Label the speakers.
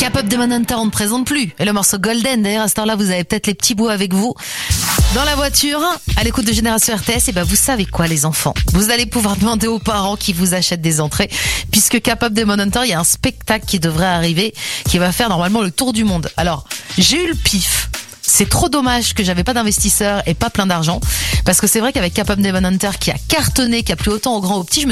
Speaker 1: K-pop Demon Hunter, on ne présente plus. Et le morceau Golden, d'ailleurs, à cette heure-là, vous avez peut-être les petits bouts avec vous. Dans la voiture, à l'écoute de Génération RTS, et ben vous savez quoi les enfants, vous allez pouvoir demander aux parents qui vous achètent des entrées, puisque K-pop Demon Hunter, il y a un spectacle qui devrait arriver, qui va faire normalement le tour du monde. Alors, j'ai eu le pif. C'est trop dommage que j'avais pas d'investisseurs et pas plein d'argent, parce que c'est vrai qu'avec K-pop Demon Hunter qui a cartonné, qui a plu autant aux grands aux petits, je me